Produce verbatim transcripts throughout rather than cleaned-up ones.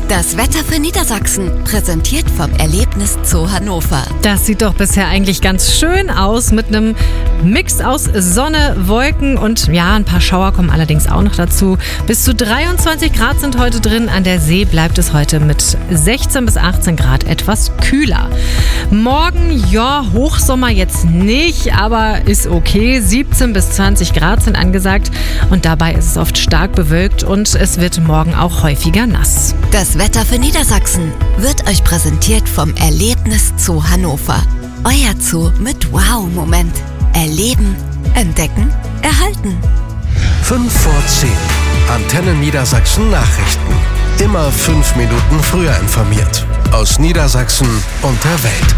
Das Wetter für Niedersachsen, präsentiert vom Erlebnis Zoo Hannover. Das sieht doch bisher eigentlich ganz schön aus mit einem Mix aus Sonne, Wolken und ja, ein paar Schauer kommen allerdings auch noch dazu. Bis zu dreiundzwanzig Grad sind heute drin. An der See bleibt es heute mit sechzehn bis achtzehn Grad etwas kühler. Morgen, ja, Hochsommer jetzt nicht, aber ist okay. siebzehn bis zwanzig Grad sind angesagt und dabei ist es oft stark bewölkt und es wird morgen auch häufiger nass. Das Wetter für Niedersachsen wird euch präsentiert vom Erlebnis Zoo Hannover. Euer Zoo mit Wow-Moment. Erleben, entdecken, erhalten. fünf vor zehn. Antenne Niedersachsen Nachrichten. Immer fünf Minuten früher informiert. Aus Niedersachsen und der Welt.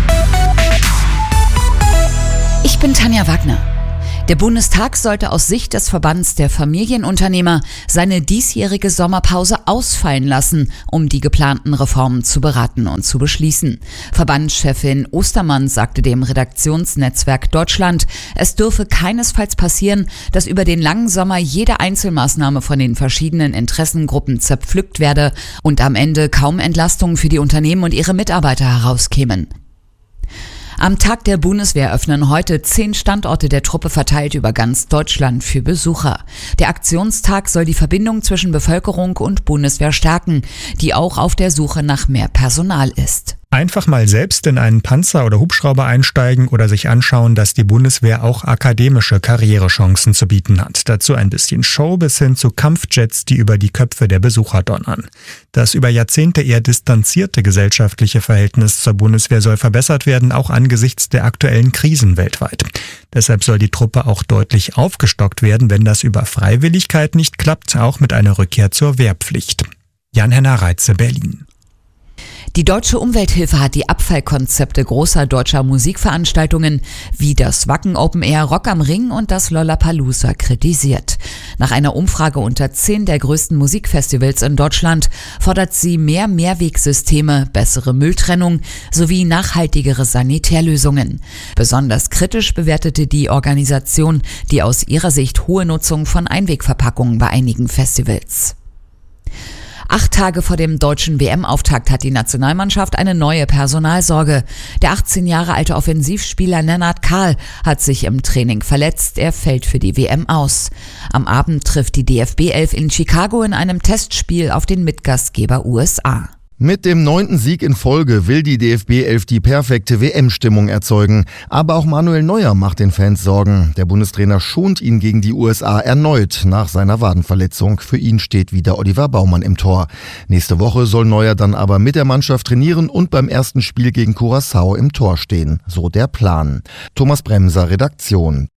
Ich bin Tanja Wagner. Der Bundestag sollte aus Sicht des Verbands der Familienunternehmer seine diesjährige Sommerpause ausfallen lassen, um die geplanten Reformen zu beraten und zu beschließen. Verbandschefin Ostermann sagte dem Redaktionsnetzwerk Deutschland, es dürfe keinesfalls passieren, dass über den langen Sommer jede Einzelmaßnahme von den verschiedenen Interessengruppen zerpflückt werde und am Ende kaum Entlastungen für die Unternehmen und ihre Mitarbeiter herauskämen. Am Tag der Bundeswehr öffnen heute zehn Standorte der Truppe verteilt über ganz Deutschland für Besucher. Der Aktionstag soll die Verbindung zwischen Bevölkerung und Bundeswehr stärken, die auch auf der Suche nach mehr Personal ist. Einfach mal selbst in einen Panzer oder Hubschrauber einsteigen oder sich anschauen, dass die Bundeswehr auch akademische Karrierechancen zu bieten hat. Dazu ein bisschen Show bis hin zu Kampfjets, die über die Köpfe der Besucher donnern. Das über Jahrzehnte eher distanzierte gesellschaftliche Verhältnis zur Bundeswehr soll verbessert werden, auch angesichts der aktuellen Krisen weltweit. Deshalb soll die Truppe auch deutlich aufgestockt werden, wenn das über Freiwilligkeit nicht klappt, auch mit einer Rückkehr zur Wehrpflicht. Jan-Henner Reitze, Berlin. Die Deutsche Umwelthilfe hat die Abfallkonzepte großer deutscher Musikveranstaltungen wie das Wacken Open Air, Rock am Ring und das Lollapalooza kritisiert. Nach einer Umfrage unter zehn der größten Musikfestivals in Deutschland fordert sie mehr Mehrwegsysteme, bessere Mülltrennung sowie nachhaltigere Sanitärlösungen. Besonders kritisch bewertete die Organisation die aus ihrer Sicht hohe Nutzung von Einwegverpackungen bei einigen Festivals. Acht Tage vor dem deutschen W M-Auftakt hat die Nationalmannschaft eine neue Personalsorge. Der achtzehn Jahre alte Offensivspieler Lennart Kahl hat sich im Training verletzt. Er fällt für die W M aus. Am Abend trifft die D F B-Elf in Chicago in einem Testspiel auf den Mitgastgeber U S A. Mit dem neunten Sieg in Folge will die D F B-Elf die perfekte W M-Stimmung erzeugen. Aber auch Manuel Neuer macht den Fans Sorgen. Der Bundestrainer schont ihn gegen die U S A erneut nach seiner Wadenverletzung. Für ihn steht wieder Oliver Baumann im Tor. Nächste Woche soll Neuer dann aber mit der Mannschaft trainieren und beim ersten Spiel gegen Curaçao im Tor stehen. So der Plan. Thomas Bremser, Redaktion.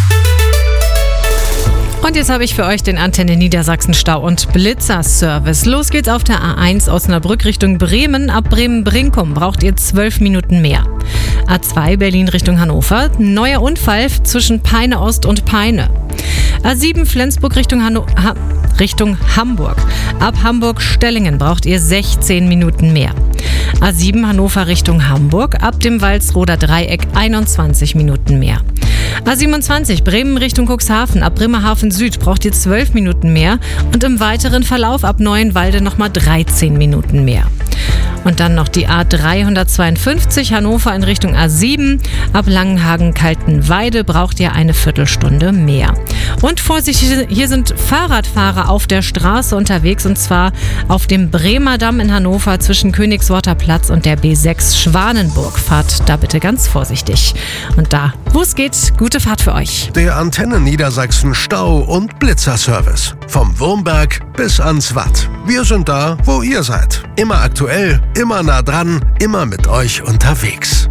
Und jetzt habe ich für euch den Antenne Niedersachsen Stau- und Blitzer-Service. Los geht's auf der A eins Osnabrück Richtung Bremen. Ab Bremen-Brinkum braucht ihr zwölf Minuten mehr. A zwei Berlin Richtung Hannover. Neuer Unfall zwischen Peine Ost und Peine. A sieben Flensburg Richtung, Hanno- ha- Richtung Hamburg. Ab Hamburg-Stellingen braucht ihr sechzehn Minuten mehr. A sieben Hannover Richtung Hamburg. Ab dem Walsroder Dreieck einundzwanzig Minuten mehr. A siebenundzwanzig Bremen Richtung Cuxhaven. Ab Bremerhaven Süd braucht ihr zwölf Minuten mehr und im weiteren Verlauf ab Neuenwalde nochmal dreizehn Minuten mehr. Und dann noch die A dreihundertzweiundfünfzig Hannover in Richtung A sieben. Ab Langenhagen-Kaltenweide braucht ihr eine Viertelstunde mehr. Und Vorsicht, hier sind Fahrradfahrer auf der Straße unterwegs und zwar auf dem Bremer Damm in Hannover zwischen Königsworter Platz und der B sechs Schwanenburg. Fahrt da bitte ganz vorsichtig. Und da, wo es geht, gute Fahrt für euch. Der Antenne Niedersachsen Stau- und Blitzer-Service. Vom Wurmberg bis ans Watt. Wir sind da, wo ihr seid. Immer aktuell, immer nah dran, immer mit euch unterwegs.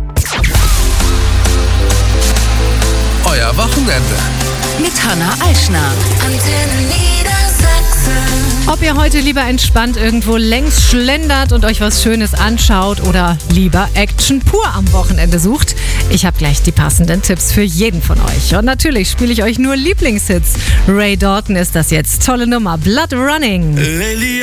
Euer Wochenende. Mit Hanna Eichner. Antenne Niedersachsen. Ob ihr heute lieber entspannt irgendwo längs schlendert und euch was Schönes anschaut oder lieber Action pur am Wochenende sucht, ich habe gleich die passenden Tipps für jeden von euch. Und natürlich spiele ich euch nur Lieblingshits. Ray Dalton ist das jetzt. Tolle Nummer. Blood Running.